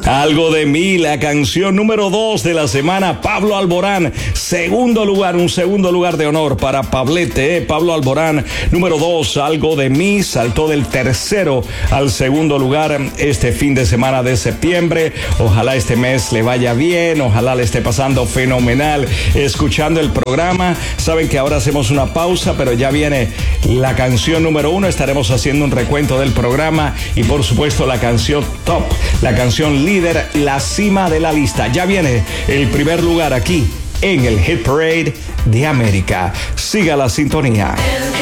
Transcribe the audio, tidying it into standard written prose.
Algo de mí, la canción número 2 de la semana, Pablo Alborán, segundo lugar, un segundo lugar de honor para Pablete, Pablo Alborán, número 2, Algo de mí, saltó del tercero al segundo lugar este fin de semana de septiembre. Ojalá este mes le vaya bien, ojalá le esté pasando fenomenal escuchando el programa. Saben que ahora hacemos una pausa, pero ya viene la canción número 1, estaremos haciendo un recuento del programa y por supuesto la canción top, la canción líder, la cima de la lista. Ya viene el primer lugar aquí en el Hit Parade de América. Siga la sintonía.